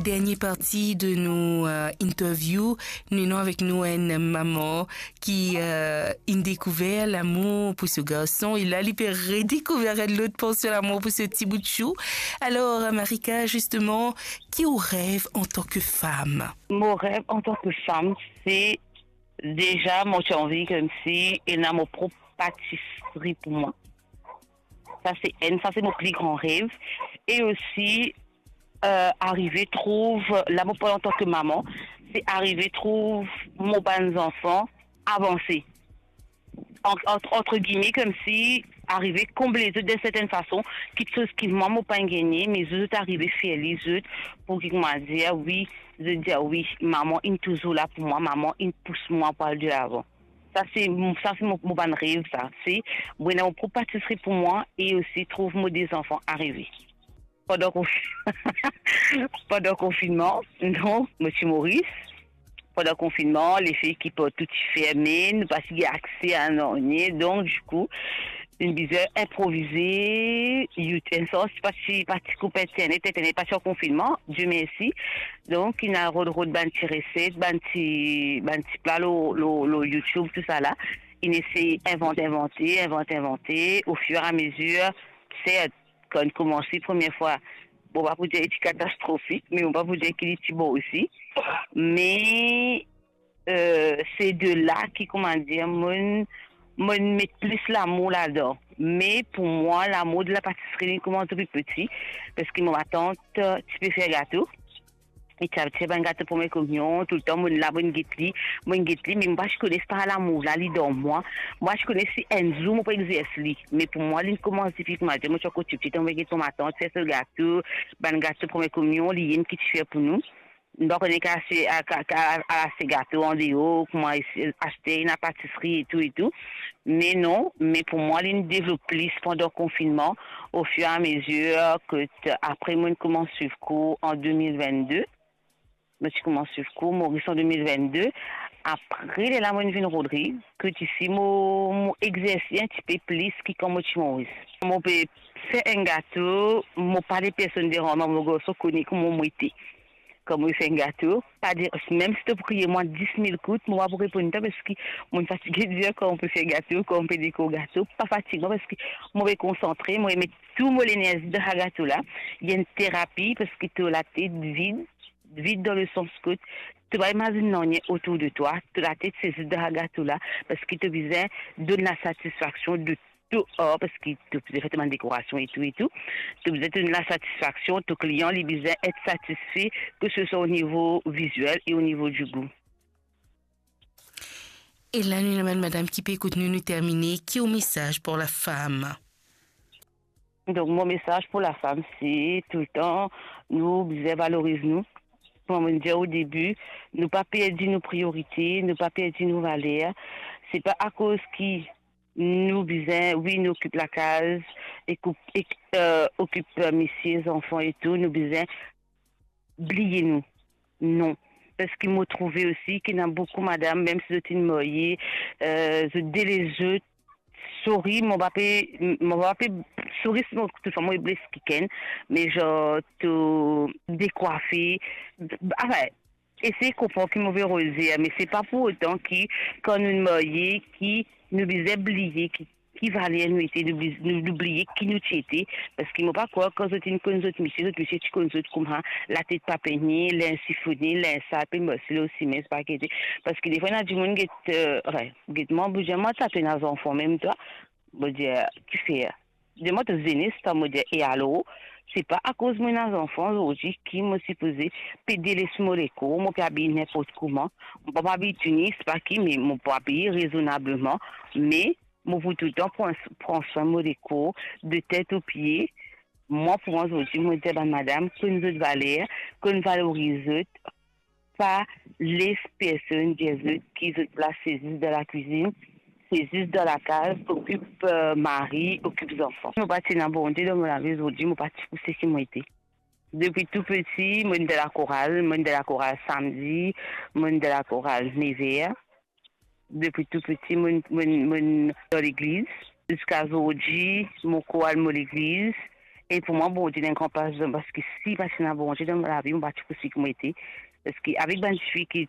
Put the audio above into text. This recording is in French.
dernière partie de nos interviews, nous avons avec nous une maman qui a découvert l'amour pour ce garçon. Il a redécouvert l'autre portion l'amour pour ce petit bout de chou. Alors, Marika, justement, qui au rêve en tant que femme? Mon rêve en tant que femme, c'est déjà mon envie comme si il a mon propre pâtisserie pour moi. Ça c'est mon plus grand rêve. Et aussi arriver trouve l'amour en tant que maman, c'est arriver trouve mon bon enfant avancé. Entre guillemets, comme si arriver combler les autres d'une certaine façon, quelque chose qui moi m'a pas gagné, mais les autres arriver faire les autres pour qu'ils m'a dit oui, je dis oui, maman est toujours là pour moi, maman il pousse moi pour aller de l'avant. Ça c'est mon bon rêve, ça c'est mon propre pâtisserie pour moi et aussi trouve moi des enfants arrivés. Pendant confinement, non, Monsieur Maurice. Pendant le confinement, les filles qui peuvent tout fermer, ne pas avoir accès à un ornier. Donc, du coup, une visite improvisée, un sens, pas si coupé internet, n'est pas sur confinement, Dieu merci. Donc, il y a un road banti recette, banti plat, le YouTube, tout ça là. Il essaie inventer, au fur et à mesure, c'est quand il commence la première fois. Bon, on va vous dire qu'il est catastrophique, mais on va vous dire qu'il est bon aussi. Mais c'est de là qui, comment dire, moi met plus l'amour là-dedans. Mais pour moi, l'amour de la pâtisserie commence depuis petit. Parce que ma tante, tu peux faire gâteau. Et tu as un gâteau pour mes communions, tout le temps, moi, la bonne guetterie, mais moi, je connais pas l'amour, là, il dans moi. Moi, je connais si Enzo, moi, pas exercer, mais pour moi, il commence typiquement, moi, je suis côté petit, on va ton ma tante, c'est ce gâteau, ben, gâteau pour mes communions, il y a une qui fait pour nous. Donc, on est qu'à ces gâteaux en déo, comment acheter une pâtisserie et tout. Mais non, mais pour moi, il développe plus pendant le confinement, au fur et à mesure que, après, moi, je commence à suivre cours en 2022. Je commence à suivre cours, Maurice en 2022. Après, les lames viennent Rodrigue, que tu sais, mon exercice un petit peu plus qui comme Maurice. Mon peut faire un gâteau, mon pas des personnes dérangeantes, mon gosse connaît comment moi était. Comme il fait un gâteau, pas dire, même si tu prier moi 10 000 coups, moi pour répondre parce que je suis fatigué de dire qu'on peut faire gâteau, qu'on peut décorer gâteau, pas fatigué parce que moi je concentrer, moi je mets tout mon énergie dans ce gâteau là. Il y a une thérapie parce que tu as la tête vide dans le sens que tu vas imaginer autour de toi, tu as la tête saisie dans ce gâteau là parce que tu as besoin de la satisfaction de tout parce que tu as fait une décoration et tout. Tu as besoin de la satisfaction, ton client, il a besoin d'être satisfait, que ce soit au niveau visuel et au niveau du goût. Et là, nous avons madame qui peut écouter nous terminer. Qui est au message pour la femme? Donc, mon message pour la femme, c'est tout le temps, nous valorisons-nous. Comme on dit au début, ne pas perdre nos priorités, ne pas perdre nos valeurs. C'est pas à cause qui nous besoin, oui, nous occupe la case, occupe messieurs, enfants et tout, nous besoin oubliez nous. Non. Parce qu'il m'a trouvé aussi qu'il y a beaucoup, madame, même si je suis moyenne, je dis les jeux, souris, mon papa, souris, toute façon, moi, blesse qui mais genre, tout décoiffer, enfin, essayer de comprendre qu'il m'avait rosé, mais c'est pas pour autant qui, quand nous moyens, qui nous disait oublier, qui valait nous était d'oublier qui nous était parce qu'il m'a pas quoi quand je une connais autres monsieur tu connais autres comme la tête pas peignée l'insiphonné l'insap et moi c'est aussi mais c'est pas que parce que des fois il y a du monde qui ouais moi bougeement ça tu as enfant même toi bon dire tu fais de moi te zénis ça me dire et alors c'est pas à cause de mes enfants aujourd'hui qui me supposé péder les smoléco moi pas habiller n'importe comment on pas habiller c'est pas qui mais mon pas habiller raisonnablement mais moi, pour tout le temps, prends soin de des cours, de tête aux pieds. Moi, pour moi, aujourd'hui, moi, je dis, madame, que nous autres valeurs, que nous valorisons pas les personnes des autres qui se placent saisissent dans la cuisine, saisissent dans la case, occupent mari, occupent les enfants. Je ne suis pas dans la bonté de mon avis aujourd'hui, je ne suis pas pour ce qui m'a été. Depuis tout petit, je suis de la chorale samedi, je suis de la chorale Nevers. Depuis tout petit, mon dans l'église. Jusqu'à aujourd'hui, mon chorale mon l'église. Et pour moi, bon Dieu, n'est pas parce que si, parce que bon Dieu, dans la vie, on va tout ce que moi été. Parce qu'avec ben, je suis qui